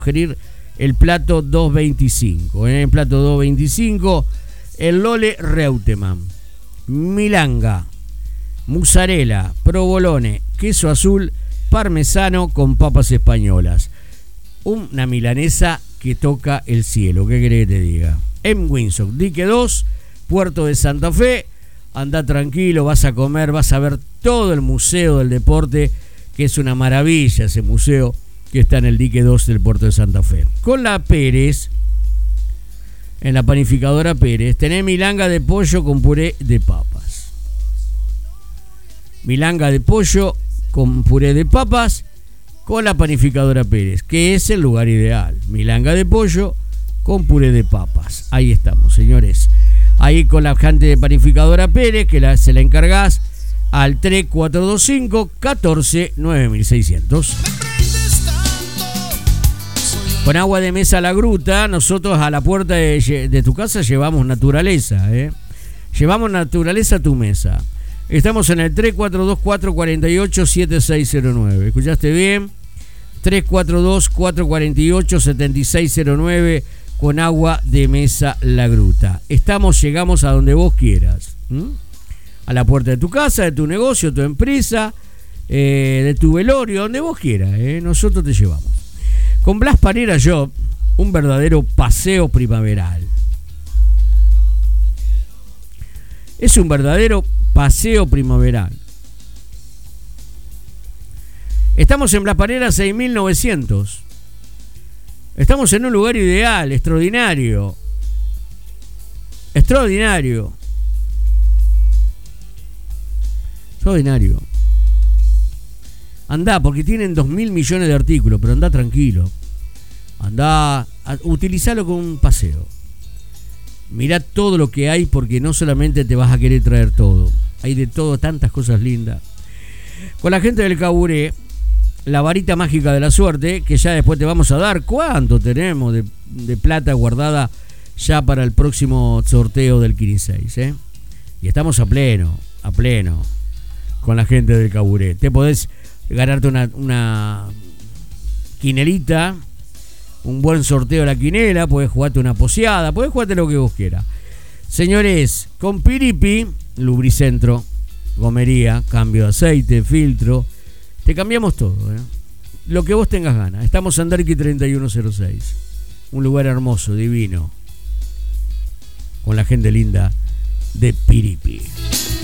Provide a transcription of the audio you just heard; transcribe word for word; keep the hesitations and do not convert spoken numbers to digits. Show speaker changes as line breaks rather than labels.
sugerir el plato doscientos veinticinco. En el plato doscientos veinticinco, el Lole Reutemann, milanga, mozzarella, provolone, queso azul, parmesano con papas españolas. Una milanesa que toca el cielo, ¿qué querés que te diga? En Windsor, Dique dos, Puerto de Santa Fe. Andá tranquilo, vas a comer, vas a ver todo el Museo del Deporte, que es una maravilla ese museo que está en el Dique dos del Puerto de Santa Fe. Con la Pérez, en la panificadora Pérez, tenés milanga de pollo con puré de papas. Milanga de pollo con puré de papas con la panificadora Pérez, que es el lugar ideal. Milanga de pollo con puré de papas. Ahí estamos, señores. Ahí con la gente de panificadora Pérez, que la, se la encargás al tres cuatro dos cinco, uno cuatro, nueve mil seiscientos. Con agua de mesa La Gruta, nosotros a la puerta de, de tu casa llevamos naturaleza, ¿eh? Llevamos naturaleza a tu mesa. Estamos en el tres cuatro dos cuatro cuatro ocho siete seis cero nueve. ¿Escuchaste bien? tres cuatro dos cuatro cuatro ocho siete seis cero nueve con agua de mesa La Gruta. Estamos, llegamos a donde vos quieras. ¿Mm? A la puerta de tu casa, de tu negocio, tu empresa, eh, de tu velorio, donde vos quieras. ¿eh? Nosotros te llevamos. Con Blas Panera Shop, un verdadero paseo primaveral. Es un verdadero paseo primaveral. Estamos en Blas Panera seis mil novecientos. Estamos en un lugar ideal, extraordinario. Extraordinario. Extraordinario. Andá, porque tienen dos mil millones de artículos, pero andá tranquilo. Andá, utilizalo como un paseo. Mirá todo lo que hay, porque no solamente te vas a querer traer todo. Hay de todo, tantas cosas lindas. Con la gente del Caburé, la varita mágica de la suerte, que ya después te vamos a dar. ¿Cuánto tenemos de, de plata guardada ya para el próximo sorteo del quince seis? ¿eh? Y estamos a pleno, a pleno, con la gente del Caburé. Te podés ganarte una, una quinelita, un buen sorteo de la quinela, podés jugarte una poseada, podés jugarte lo que vos quieras. Señores, con Piripi, lubricentro, gomería, cambio de aceite, filtro, te cambiamos todo, ¿eh? Lo que vos tengas ganas. Estamos en Andarqui treinta y uno cero seis. Un lugar hermoso, divino, con la gente linda de Piripi.